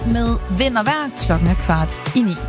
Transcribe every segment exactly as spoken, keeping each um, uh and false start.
med vind og vejr. Klokken er kvart i ni.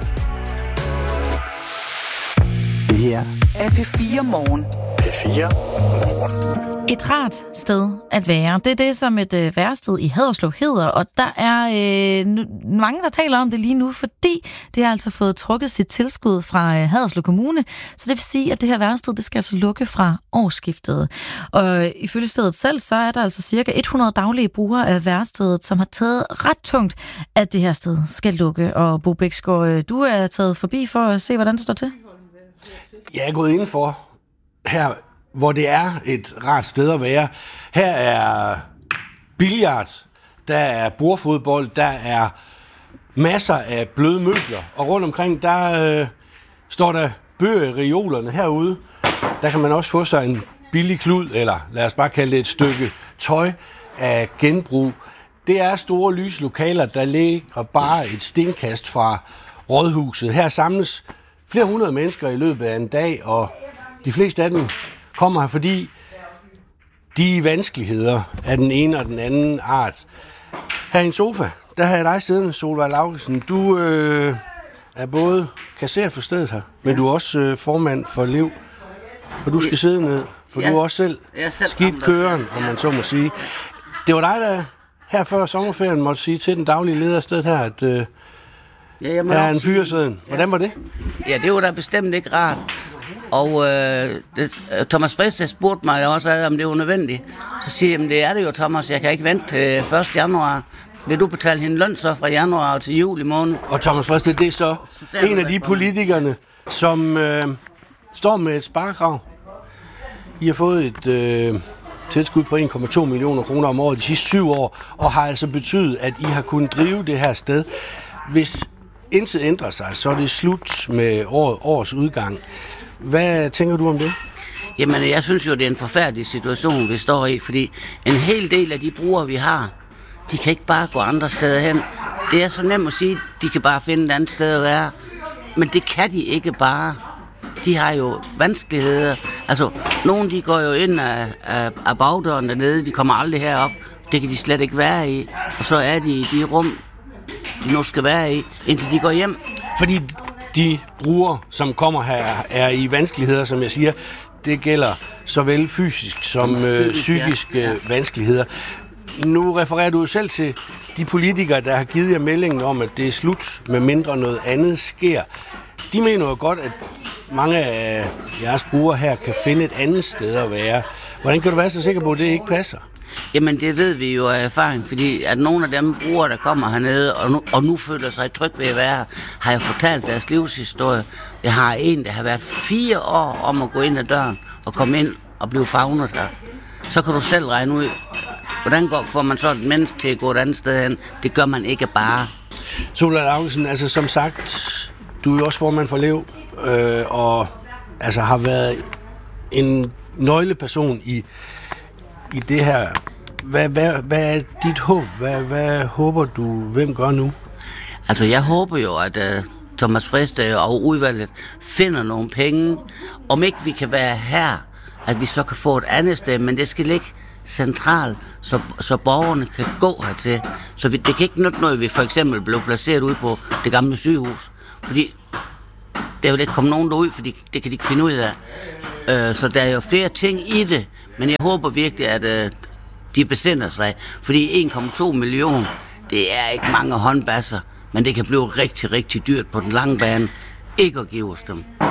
Det her er P fire Morgen. P fire Morgen. Et rart sted at være. Det er det, som et øh, værested i Haderslev hedder, og der er øh, mange, der taler om det lige nu, fordi det har altså fået trukket sit tilskud fra øh, Haderslev Kommune, så det vil sige, at det her værested, det skal altså lukke fra årsskiftet. Og øh, ifølge stedet selv, så er der altså cirka hundrede daglige brugere af værestedet, som har taget ret tungt, at det her sted skal lukke. Og Bo Bæksgaard, øh, du er taget forbi for at se, hvordan det står til? Jeg er gået indenfor her, hvor det er et rart sted at være. Her er billard, der er bordfodbold, der er masser af bløde møbler, og rundt omkring, der øh, står der bøger i reolerne herude. Der kan man også få sig en billig klud, eller lad os bare kalde det et stykke tøj af genbrug. Det er store lyslokaler, der ligger bare et stenkast fra rådhuset. Her samles flere hundrede mennesker i løbet af en dag, og de fleste af dem kommer her, fordi de vanskeligheder af den ene og den anden art. Her i en sofa, der har jeg dig siddende, Solveig Laugesen. Du øh, er både kasserer for stedet her, men du er også øh, formand for Lev, og du skal sidde ned, for ja, du er også selv, selv skidt køren, om man så må sige. Det var dig, der her før sommerferien måtte sige til den daglige leder af stedet her, at øh, ja, her er en fyresiden. Hvordan var det? Ja, det var da bestemt ikke rart. Og øh, det, Thomas Friis spurgte mig også, om det var nødvendigt. Så siger jeg, det er det jo, Thomas. Jeg kan ikke vente til første januar. Vil du betale hende løn så fra januar til juli måned? Og Thomas Friis, det er så en af de politikerne, som øh, står med et sparekrav. I har fået et øh, tilskud på en komma to millioner kroner om året de sidste syv år, og har altså betydet, at I har kunnet drive det her sted. Hvis intet ændrer sig, så er det slut med år, års udgang. Hvad tænker du om det? Jamen, jeg synes jo, det er en forfærdelig situation, vi står i, fordi en hel del af de brugere, vi har, de kan ikke bare gå andre steder hen. Det er så nemt at sige, de kan bare finde et andet sted at være, men det kan de ikke bare. De har jo vanskeligheder. Altså, nogle de går jo ind af, af, af bagdøren dernede, de kommer aldrig herop. Det kan de slet ikke være i. Og så er de i de rum, de nu skal være i, indtil de går hjem. Fordi de brugere, som kommer her, er i vanskeligheder, som jeg siger. Det gælder såvel fysisk som øh, psykiske ja. vanskeligheder. Nu refererer du selv til de politikere, der har givet jer meldingen om, at det er slut, med mindre noget andet sker. De mener jo godt, at mange af jeres brugere her kan finde et andet sted at være. Hvordan kan du være så sikker på, at det ikke passer? Jamen, det ved vi jo af erfaring, fordi at nogle af dem brugere, der kommer hernede, og nu, og nu føler sig tryg ved at være her, har jeg fortalt deres livshistorie. Jeg har en, der har været fire år om at gå ind ad døren og komme ind og blive favnet her. Så kan du selv regne ud, hvordan går, får man så et menneske til at gå et andet sted hen? Det gør man ikke bare. Solveig Laugesen, altså som sagt, du er jo også formand for Lev, øh, og altså har været en nøgleperson i i det her. Hvad, hvad, hvad er dit håb? Hvad, hvad håber du, hvem gør nu? Altså, jeg håber jo, at uh, Thomas Friis og udvalget finder nogle penge. Om ikke vi kan være her, at vi så kan få et andet sted, men det skal ligge centralt, så, så borgerne kan gå hertil. Så vi, det kan ikke nytte noget, vi for eksempel blev placeret ude på det gamle sygehus. Fordi der vil ikke komme nogen derud, fordi det kan de ikke finde ud af. Uh, så der er jo flere ting i det, men jeg håber virkelig, at uh, de besinder sig. Fordi en komma to millioner, det er ikke mange håndbasser, men det kan blive rigtig, rigtig dyrt på den lange bane. Ikke at give os dem.